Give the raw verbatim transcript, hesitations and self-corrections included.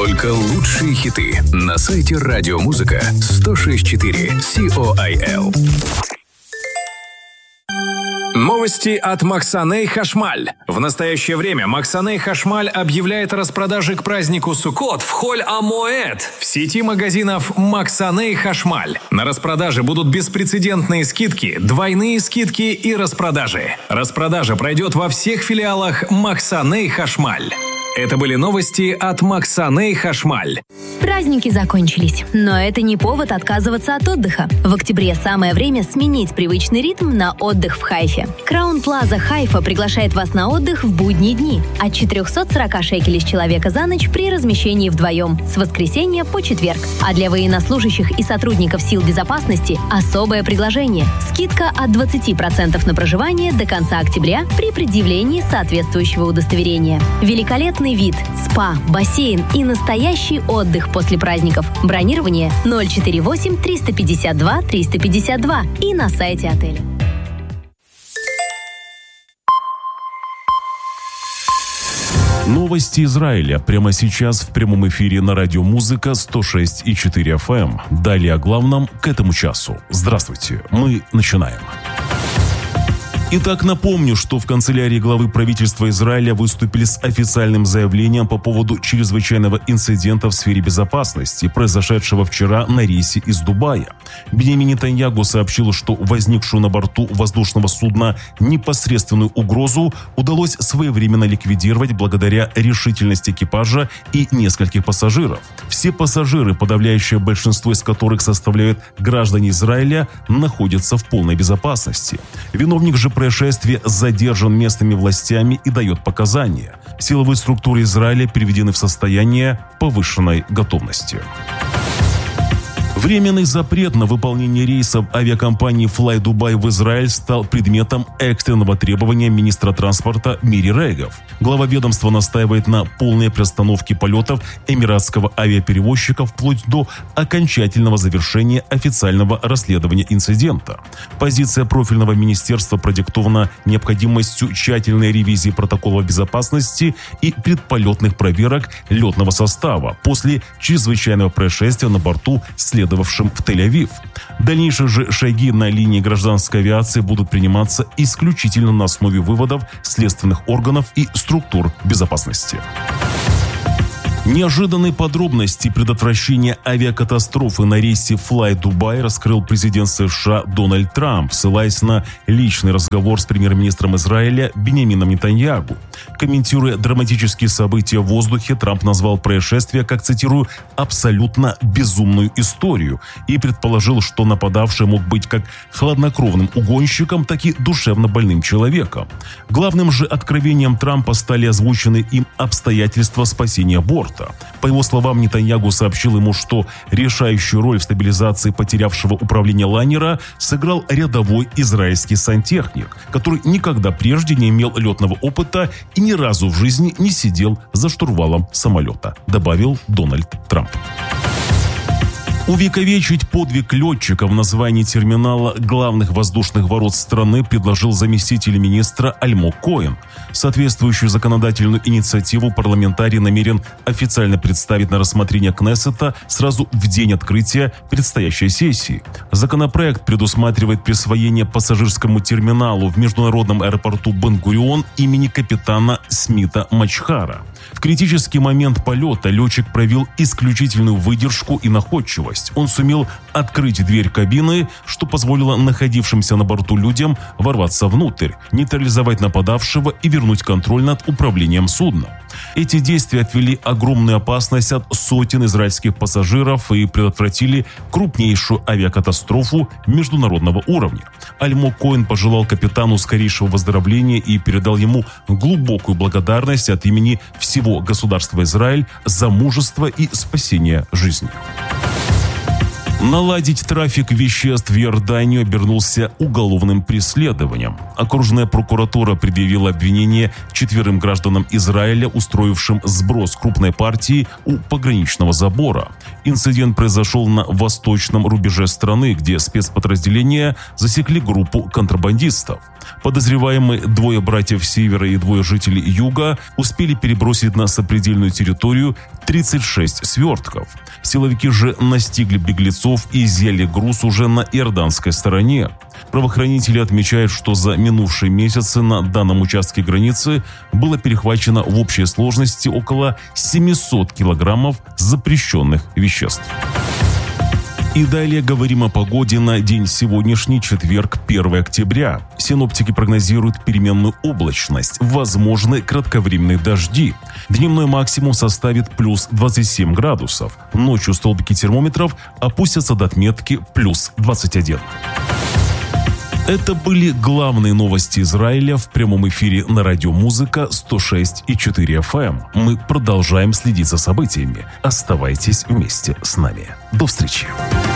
Только лучшие хиты на сайте Радиомузыка сто шесть четыре Сиол. Новости от Максаней Хашмаль. В настоящее время Максаней Хашмаль объявляет о распродаже к празднику Суккот в Холь а-Моэд в сети магазинов Максаней Хашмаль. На распродаже будут беспрецедентные скидки, двойные скидки и распродажи. Распродажа пройдет во всех филиалах Максаней Хашмаль. Это были новости от Максаней Хашмаль. Праздники закончились, но это не повод отказываться от отдыха. В октябре самое время сменить привычный ритм на отдых в Хайфе. Краун Плаза Хайфа приглашает вас на отдых в будние дни от четыреста сорок шекелей с человека за ночь при размещении вдвоем с воскресенья по четверг. А для военнослужащих и сотрудников сил безопасности особое предложение. Скидка от двадцати процентов на проживание до конца октября при предъявлении соответствующего удостоверения. Великолепный вид, спа, бассейн и настоящий отдых после праздников. Бронирование ноль четыре восемь триста пятьдесят два триста пятьдесят два и на сайте отеля. Новости Израиля прямо сейчас в прямом эфире на Радиомузыка сто шесть и четыре эф эм. Далее о главном к этому часу. Здравствуйте, мы начинаем. Итак, напомню, что в канцелярии главы правительства Израиля выступили с официальным заявлением по поводу чрезвычайного инцидента в сфере безопасности, произошедшего вчера на рейсе из Дубая. Биньямин Нетаньяху сообщил, что возникшую на борту воздушного судна непосредственную угрозу удалось своевременно ликвидировать благодаря решительности экипажа и нескольких пассажиров. Все пассажиры, подавляющее большинство из которых составляют граждане Израиля, находятся в полной безопасности. Виновник же происшествия задержан местными властями и дает показания. Силовые структуры Израиля приведены в состояние повышенной готовности. Временный запрет на выполнение рейсов авиакомпании Fly Dubai в Израиль стал предметом экстренного требования министра транспорта Мири Регов. Глава ведомства настаивает на полной приостановке полетов эмиратского авиаперевозчика вплоть до окончательного завершения официального расследования инцидента. Позиция профильного министерства продиктована необходимостью тщательной ревизии протокола безопасности и предполетных проверок летного состава после чрезвычайного происшествия на борту следовавшего в Тель-Авив. Дальнейшие же шаги на линии гражданской авиации будут приниматься исключительно на основе выводов следственных органов и структур безопасности. Неожиданные подробности предотвращения авиакатастрофы на рейсе Fly Dubai раскрыл президент США Дональд Трамп, ссылаясь на личный разговор с премьер-министром Израиля Биньямином Нетаньяху. Комментируя драматические события в воздухе, Трамп назвал происшествие, как, цитирую, «абсолютно безумную историю» и предположил, что нападавший мог быть как хладнокровным угонщиком, так и душевно больным человеком. Главным же откровением Трампа стали озвучены им обстоятельства спасения борта. По его словам, Нетаньяху сообщил ему, что решающую роль в стабилизации потерявшего управление лайнера сыграл рядовой израильский сантехник, который никогда прежде не имел летного опыта и ни разу в жизни не сидел за штурвалом самолета, добавил Дональд Трамп. Увековечить подвиг летчика в названии терминала главных воздушных ворот страны предложил заместитель министра Альмог Коэн. Соответствующую законодательную инициативу парламентарий намерен официально представить на рассмотрение Кнессета сразу в день открытия предстоящей сессии. Законопроект предусматривает присвоение пассажирскому терминалу в международном аэропорту Бен-Гурион имени капитана Смита Мачхара. В критический момент полета летчик проявил исключительную выдержку и находчивость. Он сумел открыть дверь кабины, что позволило находившимся на борту людям ворваться внутрь, нейтрализовать нападавшего и вернуть контроль над управлением судном. Эти действия отвели огромную опасность от сотен израильских пассажиров и предотвратили крупнейшую авиакатастрофу международного уровня. Альмог Коэн пожелал капитану скорейшего выздоровления и передал ему глубокую благодарность от имени всего государства Израиль за мужество и спасение жизни. Наладить трафик веществ в Иорданию обернулся уголовным преследованием. Окружная прокуратура предъявила обвинение четверым гражданам Израиля, устроившим сброс крупной партии у пограничного забора. Инцидент произошел на восточном рубеже страны, где спецподразделения засекли группу контрабандистов. Подозреваемые двое братьев Севера и двое жителей Юга успели перебросить на сопредельную территорию тридцать шесть свертков. Силовики же настигли беглецов и изъяли груз уже на иорданской стороне. Правоохранители отмечают, что за минувшие месяцы на данном участке границы было перехвачено в общей сложности около семисот килограммов запрещенных веществ. И далее говорим о погоде на день сегодняшний, четверг, первое октября. Синоптики прогнозируют переменную облачность, возможны кратковременные дожди. Дневной максимум составит плюс двадцать семь градусов. Ночью столбики термометров опустятся до отметки плюс двадцать один. Это были главные новости Израиля в прямом эфире на радио Музыка сто шесть и четыре эф эм. Мы продолжаем следить за событиями. Оставайтесь вместе с нами. До встречи.